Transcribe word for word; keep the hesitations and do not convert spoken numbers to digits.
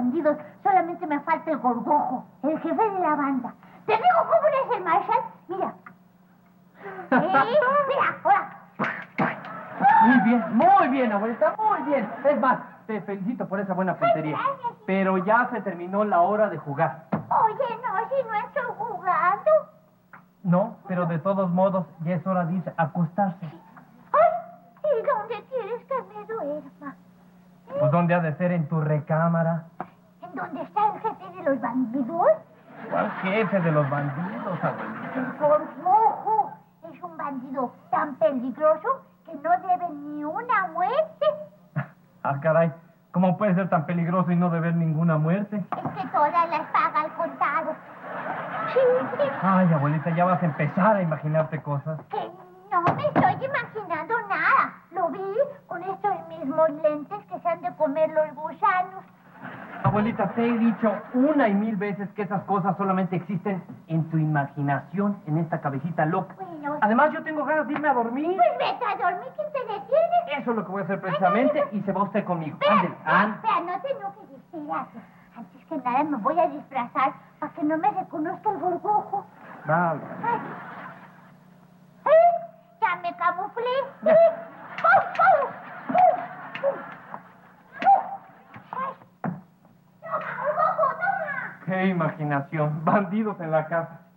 bandidos. Solamente me falta el gorgojo, el jefe de la banda. ¿Te digo cómo es el Marshall? Mira. ¿Eh? Mira, ahora. Muy bien, muy bien, abuelita, muy bien. Es más, te felicito por esa buena puntería. Pero ya se terminó la hora de jugar. Oye, no, si no estoy jugando. No, pero de todos modos ya es hora de irse a acostarse. Ay, ¿y dónde quieres que me duerma? ¿Eh? Pues ¿dónde ha de ser? ¿En tu recámara? ¿En dónde está el jefe de los bandidos? ¿Cuál jefe de los bandidos, abuelita? El gorgojo es un bandido tan peligroso que no debe ni una muerte. Ah, caray. ¿Cómo puede ser tan peligroso y no deber ninguna muerte? Es que todas las paga al contado. Sí. Ay, abuelita, ya vas a empezar a imaginarte cosas. Que no me estoy imaginando nada. Lo vi con estos mismos lentes que se han de comer los gusanos. Abuelita, te he dicho una y mil veces que esas cosas solamente existen en tu imaginación, en esta cabecita loca. Bueno. Además, yo tengo ganas de irme a dormir. Pues vete a dormir, ¿quién te detiene? Eso es lo que voy a hacer precisamente y se va usted conmigo. Espera, Ándale, espera, ándale. espera, no te enojes, espérate. Antes que nada me voy a disfrazar para que no me reconozca el gorgojo. Vale. Ay. ¿Eh? Ya me camuflé. Ya. ¿Eh? ¡Pum, pum! ¡Pum, pum! ¡Pum! ¡Ay! ¡Toma, gorgojo, toma! ¡Qué imaginación! Bandidos en la casa.